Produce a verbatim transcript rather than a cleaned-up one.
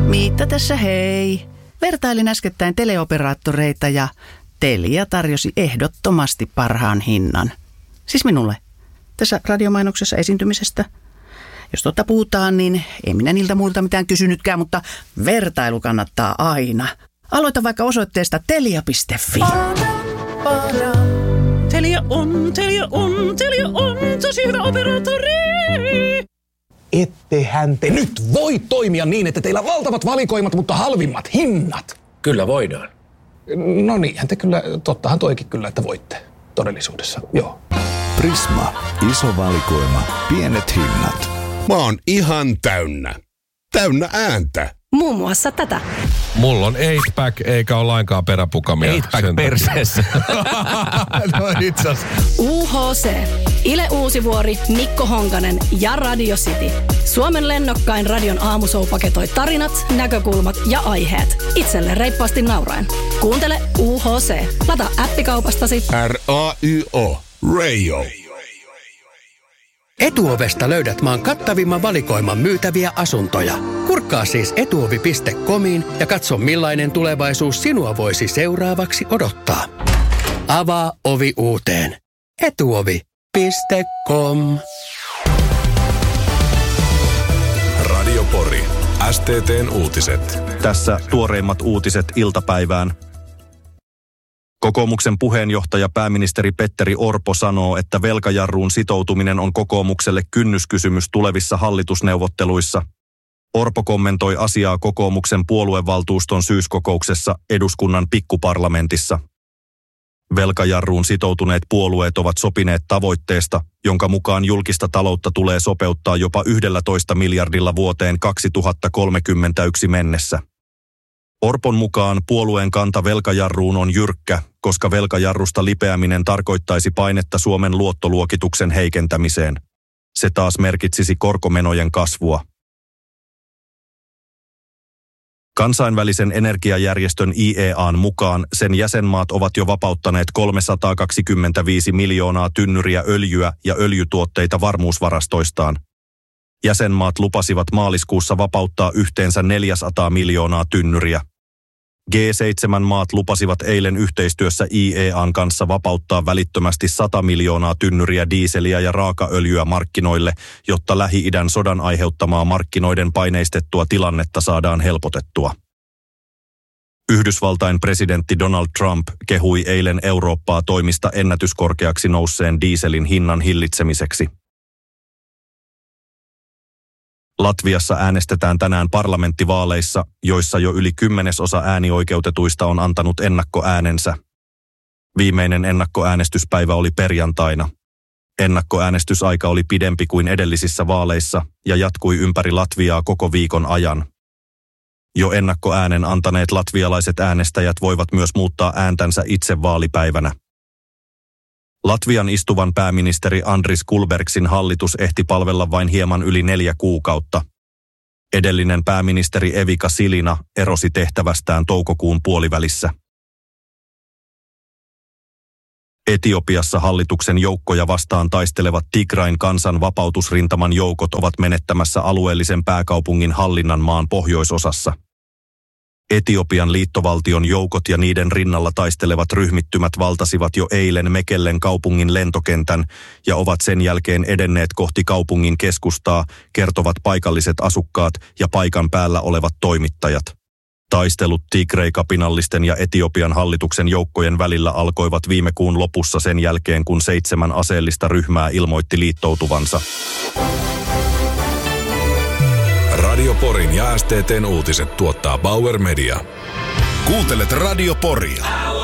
Miitta tässä hei. Vertailin äskettäin teleoperaattoreita ja Telia tarjosi ehdottomasti parhaan hinnan. Siis minulle. Tässä radiomainoksessa esiintymisestä. Jos totta puhutaan, niin ei minä niiltä muilta mitään kysynytkään, mutta vertailu kannattaa aina. Aloita vaikka osoitteesta telia piste fi. Telia on, Telia on, Telia on tosi hyvä operaattori. Ettehän te nyt voi toimia niin, että teillä on valtavat valikoimat, mutta halvimmat hinnat. Kyllä voidaan. No niinhän te kyllä, tottahan toikin kyllä, että voitte todellisuudessa, joo. Prisma, iso valikoima, pienet hinnat. Mä oon ihan täynnä. Täynnä ääntä. Muun muassa tätä. Mulla on eight pack eikä ole lainkaan peräpukamia. eight pack perseessä. No itse U H C. Ile Uusivuori, Mikko Honkanen ja Radio City. Suomen lennokkain radion aamushow paketoi tarinat, näkökulmat ja aiheet. Itselle reippaasti nauraen. Kuuntele U H C. Lata appikaupastasi. R A Y O. Radio. Etuovesta löydät maan kattavimman valikoiman myytäviä asuntoja. Kurkkaa siis etuovi piste comiin ja katso millainen tulevaisuus sinua voisi seuraavaksi odottaa. Avaa ovi uuteen. etuovi piste com. Radio Pori. S T T:n uutiset. Tässä tuoreimmat uutiset iltapäivään. Kokoomuksen puheenjohtaja pääministeri Petteri Orpo sanoo, että velkajarruun sitoutuminen on kokoomukselle kynnyskysymys tulevissa hallitusneuvotteluissa. Orpo kommentoi asiaa kokoomuksen puoluevaltuuston syyskokouksessa eduskunnan pikkuparlamentissa. Velkajarruun sitoutuneet puolueet ovat sopineet tavoitteesta, jonka mukaan julkista taloutta tulee sopeuttaa jopa yksitoista miljardilla vuoteen kaksituhattakolmekymmentäyksi mennessä. Orpon mukaan puolueen kanta velkajarruun on jyrkkä, koska velkajarrusta lipeäminen tarkoittaisi painetta Suomen luottoluokituksen heikentämiseen. Se taas merkitsisi korkomenojen kasvua. Kansainvälisen energiajärjestön I E A:n mukaan sen jäsenmaat ovat jo vapauttaneet kolmesataakaksikymmentäviisi miljoonaa tynnyriä öljyä ja öljytuotteita varmuusvarastoistaan. Jäsenmaat lupasivat maaliskuussa vapauttaa yhteensä neljäsataa miljoonaa tynnyriä. G seitsemän maat lupasivat eilen yhteistyössä I E A:n kanssa vapauttaa välittömästi sata miljoonaa tynnyriä diiseliä ja raakaöljyä markkinoille, jotta Lähi-idän sodan aiheuttamaa markkinoiden paineistettua tilannetta saadaan helpotettua. Yhdysvaltain presidentti Donald Trump kehui eilen Eurooppaa toimista ennätyskorkeaksi nousseen diiselin hinnan hillitsemiseksi. Latviassa äänestetään tänään parlamenttivaaleissa, joissa jo yli kymmenesosa äänioikeutetuista on antanut ennakkoäänensä. Viimeinen ennakkoäänestyspäivä oli perjantaina. Ennakkoäänestysaika oli pidempi kuin edellisissä vaaleissa ja jatkui ympäri Latviaa koko viikon ajan. Jo ennakkoäänen antaneet latvialaiset äänestäjät voivat myös muuttaa ääntänsä itse vaalipäivänä. Latvian istuvan pääministeri Andris Kulbergsin hallitus ehti palvella vain hieman yli neljä kuukautta. Edellinen pääministeri Evika Silina erosi tehtävästään toukokuun puolivälissä. Etiopiassa hallituksen joukkoja vastaan taistelevat Tigrain kansan vapautusrintaman joukot ovat menettämässä alueellisen pääkaupungin hallinnan maan pohjoisosassa. Etiopian liittovaltion joukot ja niiden rinnalla taistelevat ryhmittymät valtasivat jo eilen Mekellen kaupungin lentokentän ja ovat sen jälkeen edenneet kohti kaupungin keskustaa, kertovat paikalliset asukkaat ja paikan päällä olevat toimittajat. Taistelut Tigray-kapinallisten ja Etiopian hallituksen joukkojen välillä alkoivat viime kuun lopussa sen jälkeen, kun seitsemän aseellista ryhmää ilmoitti liittoutuvansa. Radio Porin ja S T T:n uutiset tuottaa Bauer Media. Kuuntelet Radio Poria.